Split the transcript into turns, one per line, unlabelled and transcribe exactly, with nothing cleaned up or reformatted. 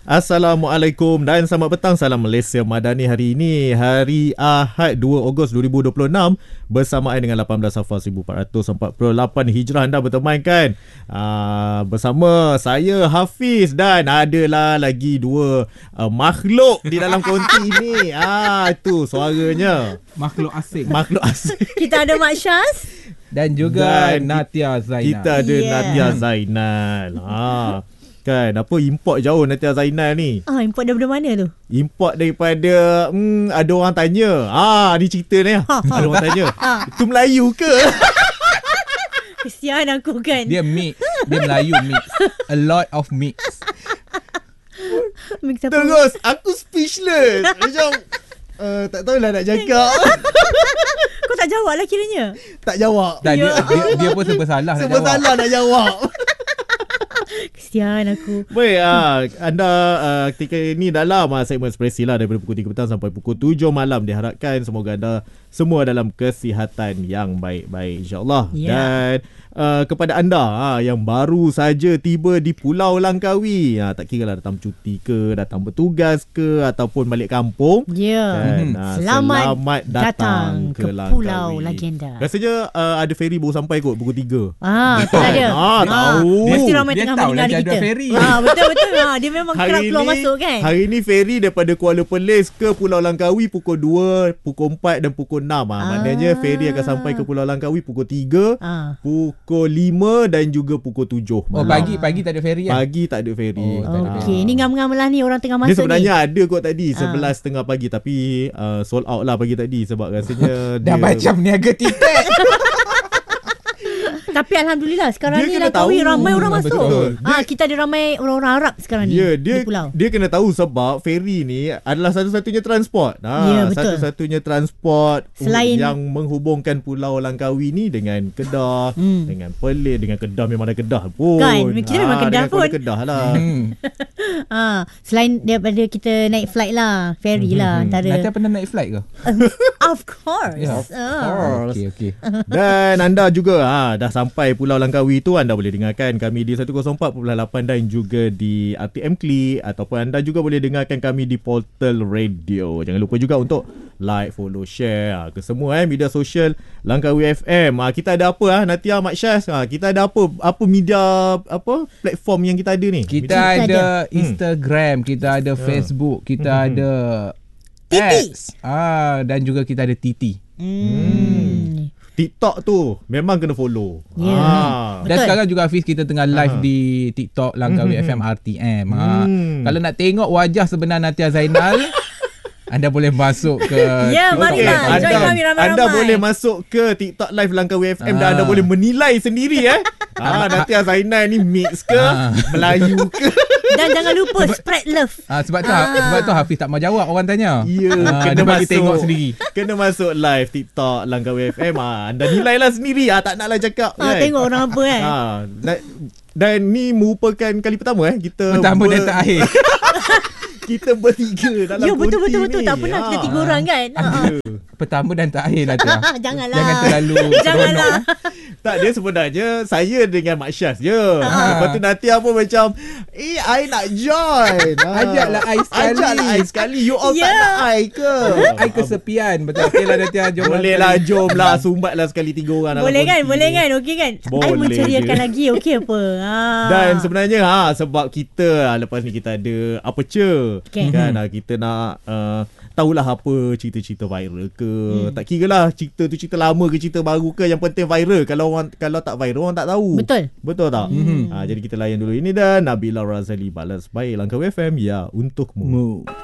Assalamualaikum dan selamat petang. Salam Malaysia Madani. Hari ini hari Ahad dua Ogos dua ribu dua puluh enam bersamaan dengan lapan belas Safar seribu empat ratus empat puluh lapan Hijrah. Anda berteman kan uh, bersama saya Hafiz dan adalah lagi dua uh, makhluk di dalam konti ini. Ah itu suaranya
makhluk asing.
Makhluk asing.
Kita ada Mak Syaz
dan juga
dan
Natia Zainal.
Kita ada
yeah.
Natia Zainal. Ah kan apa import jauh Natia Zainal ni.
Ah import daripada mana tu?
Import daripada hmm, ada orang tanya. Ah ni cerita ni. Ha, ada orang tanya. Ha. Itu Melayu ke?
Kesian aku kan.
Dia mix. Dia Melayu mix. A lot of mix.
Mix apa?
Terus aku speechless. Macam uh, tak tahulah nak cakap.
Kau tak jawab lah kiranya.
Tak jawab.
Dan dia, dia, dia pun serba salah nak
Serba
jawab.
salah nak jawab.
Kesian aku.
Baik, ah, anda uh, ketika ini dalam uh, segmen Ekspresi lah daripada pukul tiga petang sampai pukul tujuh malam. Diharapkan semoga anda semua dalam kesihatan yang baik-baik insyaAllah.
Yeah.
Dan uh, kepada anda uh, yang baru saja tiba di Pulau Langkawi, uh, tak kira lah datang cuti ke, datang bertugas ke ataupun balik kampung,
Ya.
kan,
Hmm.
uh,
Selamat,
selamat datang,
datang
ke,
ke
Langkawi.
Pulau Legenda.
Rasanya uh, ada ferry baru sampai kot pukul tiga.
Ah, betul ada.
Ah, tahu.
Mesti ramai
Dia
tengah
tahu
mendengar
lah
kita.
jadual ferry.
Ah, betul betul. Ah, dia memang kerap keluar masuk kan.
Hari ni ferry daripada Kuala Perlis ke Pulau Langkawi pukul dua, pukul empat dan pukul enam. Ah,
Ah.
maknanya ferry akan sampai ke Pulau Langkawi pukul tiga,
Ah.
pukul lima dan juga pukul tujuh
Oh,
malam.
pagi pagi tak ada ferry kan?
Pagi tak ada ferry.
Oh, tak ada
Ah.
Okey, ni ngam-ngam lah ni orang tengah
Dia
masuk
sebenarnya
ni.
ada kot tadi
Ah.
sebelas tiga puluh pagi tapi uh, sold out lah pagi tadi sebab rasanya
Dah
dia
macam niaga tiket.
Tapi alhamdulillah sekarang
Dia
ni
kena
Langkawi
tahu.
ramai orang
Betul.
masuk.
Dia-
Ah, kita ada ramai orang-orang Arab sekarang ni
Ya,
di
dia
pulau.
dia kena tahu sebab ferry ni adalah satu-satunya transport. Ha,
Ya, betul.
satu-satunya transport
Selain-
yang menghubungkan Pulau Langkawi ni dengan Kedah,
Hmm.
dengan Perlis, dengan Kedah memang ada Kedah pun.
Kan, kita memang Kedah
dengan
pun.
Kuala Kedah lah.
hmm.
Ah, selain daripada kita naik flight lah, ferry lah antara.
Natia pernah naik flight ke?
Of course.
Ya, of
Ah.
Okey okey.
Dan anda juga ha, dah sampai Pulau Langkawi tu, anda boleh dengarkan kami di seratus empat perpuluhan lapan dan juga di R T M Klik, ataupun anda juga boleh dengarkan kami di Portal Radio. Jangan lupa juga untuk like, follow, share ha, ke semua eh media sosial Langkawi F M. Ha, kita ada apa ah ha, Natia, Mak Syaz? Ha, kita ada apa apa media apa platform yang kita ada ni?
Kita
Kita
ada
ada.
Instagram, kita ada Facebook, kita
Hmm.
ada
Titi.
X. Ah, dan juga kita ada Titi.
Hmm.
TikTok tu memang kena follow.
Ya.
Ha.
Dan
Betul.
sekarang juga Hafiz kita tengah live
Aha.
di TikTok Langkawi
Mhm.
F M R T M. Ha.
Hmm.
Kalau nak tengok wajah sebenar Natia Zainal, anda boleh masuk ke
Ya,
TikTok.
marilah.
Okey,
Join
anda,
kami ramai-ramai.
anda boleh masuk ke TikTok Live Langkawi F M dan
Ah.
anda boleh menilai sendiri eh. Ah, Natia Zainal ni mix ke,
Ah.
Melayu ke?
Dan jangan lupa spread love.
Ah, sebab tu
Ah.
sebab tu Hafiz tak mau jawab orang tanya.
Ya,
Ah,
kena
dia bagi
masuk.
tengok sendiri.
Kena masuk live TikTok Langkawi F M. Ah, anda nilailah sendiri. Ah, tak naklah cakap.
Ah,
kan?
tengok orang apa kan.
Ah, dan, dan ni merupakan kali pertama eh kita
Pertama
ber-
dan terakhir.
kita bertiga dalam
Ya, betul betul
konti
betul.
ni.
Tak pernah kita
Ah.
tiga orang kan. Ah.
Ya.
Pertama dan terakhir Natia.
Janganlah.
Jangan terlalu
Janganlah.
Tak, dia sebenarnya saya dengan Mak Syaz je.
Ah.
Lepas tu Natia pun macam, eh, I nak join. Ah.
Ajaklah I sekali.
Ajaklah I sekali. You all
Ya.
tak nak I ke?
I kesepian. Betul. Okey lah Natia, jom.
Boleh lah, jom lah. Sumbat lah sekali tiga orang dalam
Boleh kan?
konti
Boleh
ni.
kan? Okey kan? I
Boleh
menceriakan
je.
lagi. Okey apa? Ah.
Dan sebenarnya ha, sebab kita ha, lepas ni kita ada Aperture
Okay.
kan, ha, kita nak uh, tahulah apa cerita-cerita viral ke.
Hmm.
Tak kira lah cerita tu cerita lama ke cerita baru ke, yang penting viral. Kalau orang kalau tak viral orang tak tahu.
Betul.
Betul tak?
Mhm.
Ha, jadi kita layan dulu ini dan Nabila Razali balas baik Langkawi F M ya untukmu.
Move.